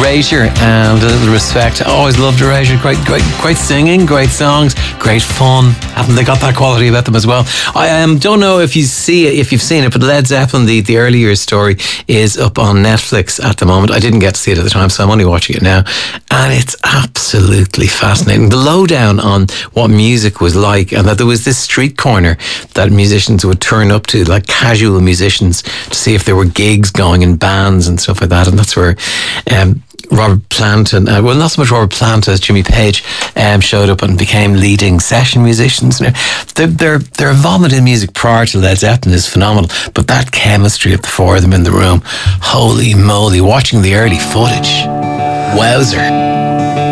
Erasure and A Little Respect. I always loved Erasure. Great singing, great songs, great fun. Haven't they got that quality about them as well? I don't know if you've seen it, but Led Zeppelin, the earlier story, is up on Netflix at the moment. I didn't get to see it at the time, so I'm only watching it now, and it's absolutely fascinating. The lowdown on what music was like, and that there was this street corner that musicians would turn up to, like casual musicians, to see if there were gigs going in bands and stuff like that. And that's where Robert Plant and well, not so much Robert Plant as Jimmy Page showed up and became leading session musicians. Their involvement in music prior to Led Zeppelin is phenomenal, but that chemistry of the four of them in the room, holy moly, watching the early footage, wowzer.